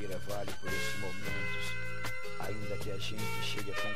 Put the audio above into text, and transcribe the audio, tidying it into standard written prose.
carreira vale por esses momentos, ainda que a gente chegue a